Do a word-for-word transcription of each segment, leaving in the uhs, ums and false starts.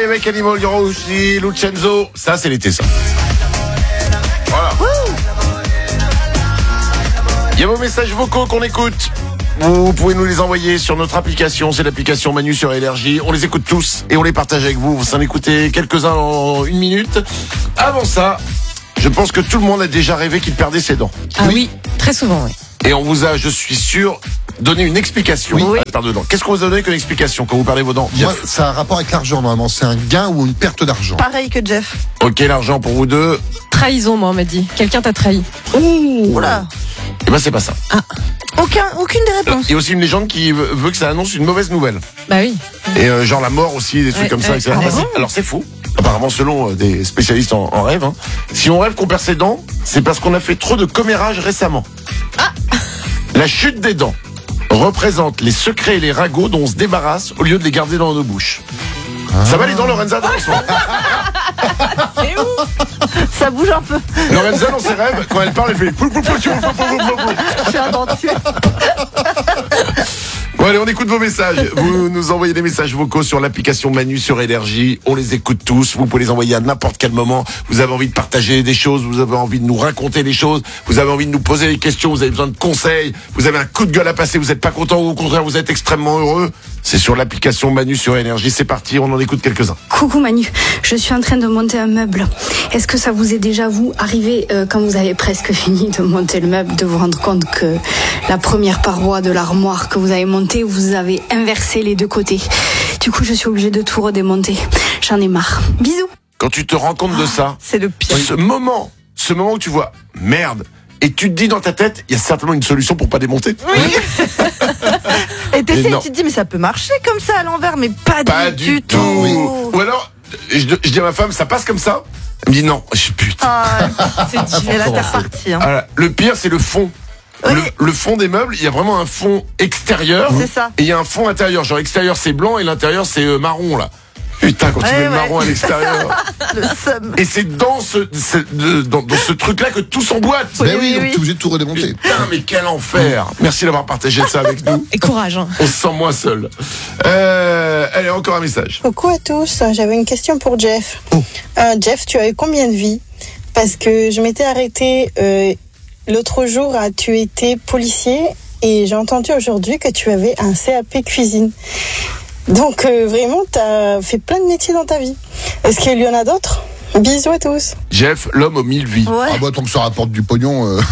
avec Animal, il y aura aussi Lucenzo. Ça, c'est l'été, ça. Voilà. Il y a vos messages vocaux qu'on écoute. Vous pouvez nous les envoyer sur notre application. C'est l'application Manu sur Énergie. On les écoute tous et on les partage avec vous. Vous en écoutez quelques-uns en une minute. Avant ça, je pense que tout le monde a déjà rêvé qu'il perdait ses dents. Ah oui, oui, très souvent, oui. Et on vous a, je suis sûr, donné une explication. Oui. À perdre de dents. Qu'est-ce qu'on vous a donné comme explication quand vous perdez vos dents? Moi, ça a un rapport avec l'argent, normalement. C'est un gain ou une perte d'argent. Pareil que Jeff. Ok, l'argent pour vous deux. Trahison, moi, on m'a dit. Quelqu'un t'a trahi. Oula. Eh ben, c'est pas ça. Aucun, aucune des réponses. Il y a aussi une légende qui veut veut que ça annonce une mauvaise nouvelle. Bah oui. Et euh, genre la mort aussi, des trucs Ouais, comme ça, ouais. et cetera. Ah Bah, bon c'est- Alors c'est faux. Apparemment, selon euh, des spécialistes en, en rêve, hein. Si on rêve qu'on perd ses dents, c'est parce qu'on a fait trop de commérage récemment. La chute des dents représente les secrets et les ragots dont on se débarrasse au lieu de les garder dans nos bouches. Ça va les dents, Lorenza, dans ce moment. C'est où? Ça bouge un peu. Lorenza, dans ses rêves, quand elle parle, elle fait... pou, pou, pou, pou, pou, pou, pou, pou. Je suis un dentier. Bon allez, on écoute vos messages. Vous nous envoyez des messages vocaux sur l'application Manu sur Énergie. On les écoute tous. Vous pouvez les envoyer à n'importe quel moment. Vous avez envie de partager des choses, vous avez envie de nous raconter des choses, vous avez envie de nous poser des questions, vous avez besoin de conseils, vous avez un coup de gueule à passer, vous n'êtes pas content ou au contraire vous êtes extrêmement heureux. C'est sur l'application Manu sur Énergie. C'est parti, on en écoute quelques-uns. Coucou Manu, je suis en train de monter un meuble. Est-ce que ça vous est déjà, vous, arrivé euh, quand vous avez presque fini de monter le meuble, de vous rendre compte que la première paroi de l'armoire que vous avez montée, vous avez inversé les deux côtés. Du coup, je suis obligée de tout redémonter. J'en ai marre. Bisous. Quand tu te rends compte de ça, C'est le pire. ce moment, ce moment où tu vois merde, et tu te dis dans ta tête, il y a certainement une solution pour pas démonter. Et t'essayes, Et non. tu te dis, mais ça peut marcher comme ça à l'envers, mais pas, Pas du, du tout. Ou alors, je, je dis à ma femme, ça passe comme ça. Elle me dit non. Je suis putain. Ah, C'est difficile. et là, t'es reparti. Hein. Ah là, le pire, c'est le fond. Oui. Le, le fond des meubles, il y a vraiment un fond extérieur. C'est ça. Et il y a un fond intérieur. Genre extérieur, c'est blanc et l'intérieur, c'est euh, marron, là. Putain, quand tu Ouais, mets le ouais. marron à l'extérieur. Le seum. Et c'est dans ce, ce- de- dans, dans ce truc-là que tout s'emboîte. Oui, Ben oui, oui, donc oui. t'es obligé de tout redémonter. Putain, mais quel enfer. Merci d'avoir partagé ça avec nous. Et courage, hein. On se sent moins seul. Euh, allez, encore un message. Coucou à tous, j'avais une question pour Jeff. Euh, Jeff, tu as eu combien de vies? Parce que je m'étais arrêtée euh, l'autre jour, à, tu étais policier et j'ai entendu aujourd'hui que tu avais un C A P cuisine. Donc euh, vraiment, tu as fait plein de métiers dans ta vie. Est-ce qu'il y en a d'autres? Bisous à tous. Jeff, l'homme aux mille vies. Ouais. Ah bah tant que ça rapporte du pognon. euh.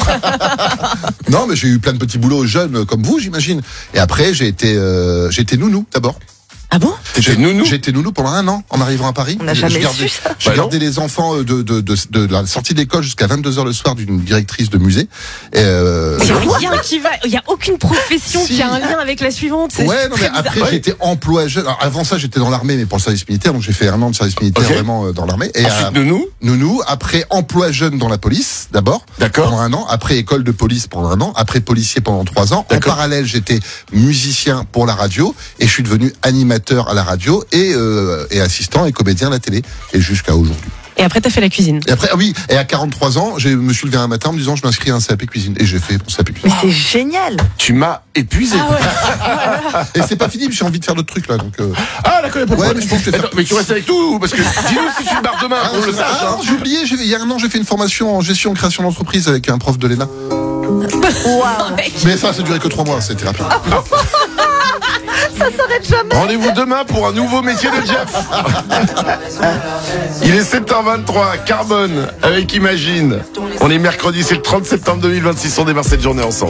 Non mais j'ai eu plein de petits boulots jeunes euh, comme vous j'imagine. Et après j'ai été euh, j'ai été nounou d'abord. Ah bon? T'étais nounou? J'ai été nounou pendant un an en arrivant à Paris. On n'a Je- jamais je gardais, su ça. Je Bah non. gardais les enfants de, de, de, de la sortie d'école jusqu'à vingt-deux heures le soir d'une directrice de musée. Et euh, Il y a rien qui va. Il y a aucune profession Si. qui a un lien avec la suivante. C'est Ouais, non, mais très bizarre. après, j'étais emploi jeune. Alors, avant ça, j'étais dans l'armée, mais pour le service militaire. Donc, j'ai fait un an de service militaire Ok. vraiment euh, dans l'armée. Et Ensuite, euh, nounou. nounou. Après, emploi jeune dans la police, d'abord. D'accord. Pendant un an. Après, école de police pendant un an. Après, policier pendant trois ans. En D'accord. parallèle, j'étais musicien pour la radio. Et je suis devenu animateur à la radio et, euh, et assistant et comédien à la télé. Et jusqu'à aujourd'hui. Et après, t'as fait la cuisine. Et après, ah oui, et à quarante-trois ans, je me suis levé un matin en me disant, je m'inscris à un C A P cuisine. Et j'ai fait mon C A P cuisine. Mais c'est génial. Tu m'as épuisé. Et c'est pas fini, j'ai envie de faire d'autres trucs, là. Donc, euh... Ah, d'accord, pourquoi Ouais, mais je pense que je vais Attends, faire- mais tu restes avec nous parce que dis-nous si tu me barres demain, Ah, qu'on le c'est- sache. ah, hein. non, j'ai oublié, j'ai- il y a un an, j'ai fait une formation en gestion et création d'entreprise avec un prof de l'E N A. Waouh. Mais ça, ça durait que trois mois, c'était rapide. Ça s'arrête jamais. Rendez-vous demain pour un nouveau métier de Jeff. Il est sept heures vingt-trois, Carbone avec Imagine. On est mercredi, c'est le trente septembre deux mille vingt-six, on démarre cette journée ensemble.